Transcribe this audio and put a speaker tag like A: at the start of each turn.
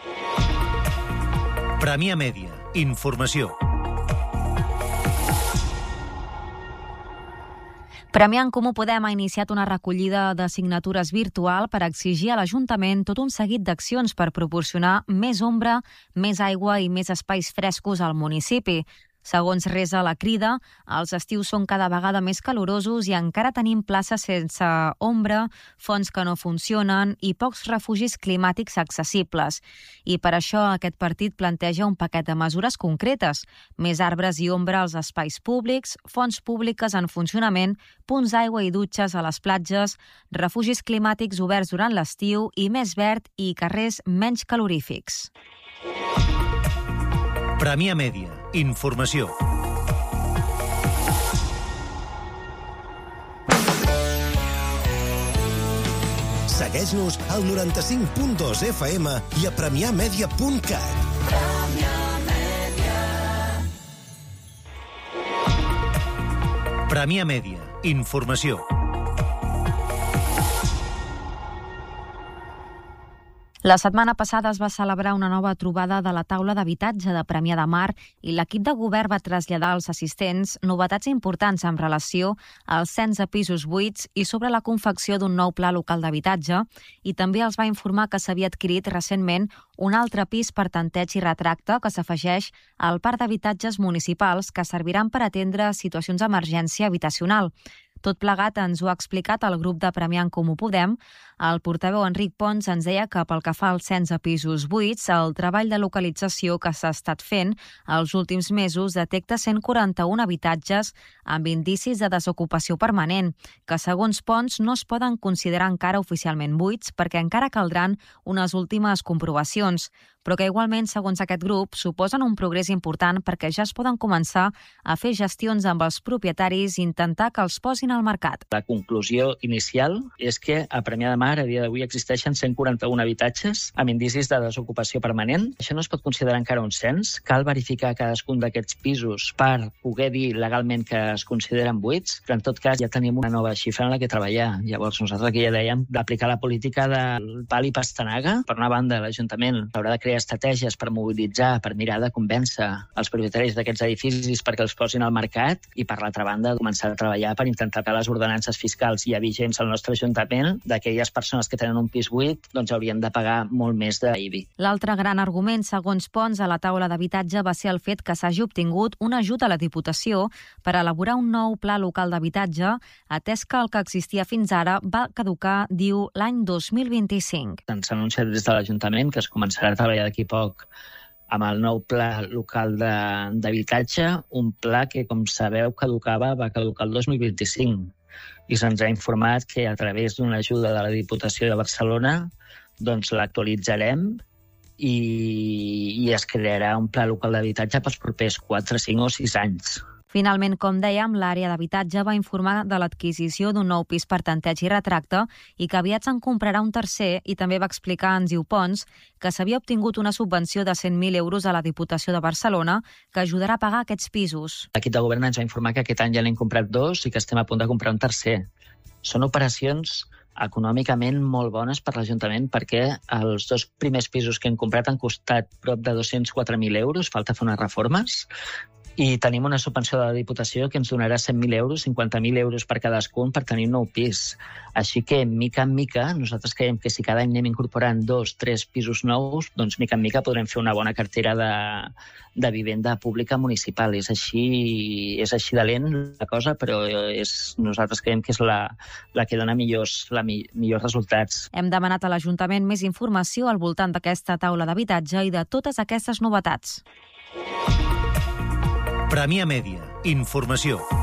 A: Premià Mèdia. Informació.
B: Premià en Comú Podem ha iniciat una recollida de signatures virtual per exigir a l'Ajuntament tot un seguit d'accions per proporcionar més ombra, més aigua i més espais frescos al municipi. Segons resa la Crida, els estius són cada vegada més calorosos i encara tenim places sense ombra, fonts que no funcionen i pocs refugis climàtics accessibles. I per això aquest partit planteja un paquet de mesures concretes: més arbres i ombra als espais públics, fonts públiques en funcionament, punts d'aigua i dutxes a les platges, refugis climàtics oberts durant l'estiu i més verd i carrers menys calorífics.
A: Premià Mèdia. Informació. Segueix-nos al 95.2 FM i a premiamedia.cat. Premià Mèdia. Informació.
B: La setmana passada es va celebrar una nova trobada de la taula d'habitatge de Premià de Mar i l'equip de govern va traslladar als assistents novetats importants en relació al cens de pisos buits i sobre la confecció d'un nou pla local d'habitatge, i també els va informar que s'havia adquirit recentment un altre pis per tanteig i retracte que s'afegeix al parc d'habitatges municipals que serviran per atendre situacions d'emergència habitacional. Tot plegat ens ho ha explicat el grup de Premià en Comú Podem. El portaveu Enric Pons ens deia que pel que fa al cens de pisos buits, el treball de localització que s'ha estat fent els últims mesos detecta 141 habitatges amb indicis de desocupació permanent, que segons Pons no es poden considerar encara oficialment buits perquè encara caldran unes últimes comprovacions, però que igualment, segons aquest grup, suposen un progrés important perquè ja es poden començar a fer gestions amb els propietaris i intentar que els posin al mercat.
C: La conclusió inicial és que a Premià de Mar a dia d'avui existeixen 141 habitatges amb indicis de desocupació permanent. Això no es pot considerar encara un cens. Cal verificar cadascun d'aquests pisos per poder dir legalment que es consideren buits, però en tot cas ja tenim una nova xifra en la que treballar. Llavors nosaltres aquí ja dèiem d'aplicar la política del pal i pastanaga. Per una banda, l'Ajuntament haurà de crear estratègies per mobilitzar, per mirar de convèncer els propietaris d'aquests edificis perquè els posin al mercat, i per l'altra banda començar a treballar per intentar que les ordenances fiscals ja vigents al nostre Ajuntament d'aquelles persones que tenen un pis buit doncs haurien de pagar molt més d'IBI.
B: L'altre gran argument, segons Pons, a la taula d'habitatge va ser el fet que s'hagi obtingut un ajut a la Diputació per elaborar un nou pla local d'habitatge, atès que el que existia fins ara va caducar, diu, l'any 2025.
C: S'ha anunciat des de l'Ajuntament que es començarà a treballar d'aquí poc amb el nou pla local d'habitatge, un pla que, com sabeu, va caducar el 2025. I se'ns ha informat que a través d'una ajuda de la Diputació de Barcelona doncs l'actualitzarem i es crearà un pla local d'habitatge pels propers 4, 5 o 6 anys.
B: Finalment, com dèiem, l'àrea d'habitatge va informar de l'adquisició d'un nou pis per tanteig i retracte i que aviat se'n comprarà un tercer, i també va explicar, ens diu Pons, que s'havia obtingut una subvenció de 100.000 euros a la Diputació de Barcelona que ajudarà a pagar aquests pisos.
C: L'equip de govern ens va informar que aquest any ja n'hem comprat 2 i que estem a punt de comprar un tercer. Són operacions econòmicament molt bones per l'Ajuntament perquè els 2 primers pisos que hem comprat han costat prop de 204.000 euros, falta fer unes reformes, i tenim una subvenció de la Diputació que ens donarà 100.000 euros, 50.000 euros per cadascun per tenir un nou pis. Així que, mica en mica, nosaltres creiem que si cada any anem incorporant 2, 3 pisos nous, doncs mica en mica podrem fer una bona cartera de vivenda pública municipal. És així de lent la cosa, però nosaltres creiem que és la que dona millors resultats.
B: Hem demanat a l'Ajuntament més informació al voltant d'aquesta taula d'habitatge i de totes aquestes novetats.
A: Premià Mèdia. Informació.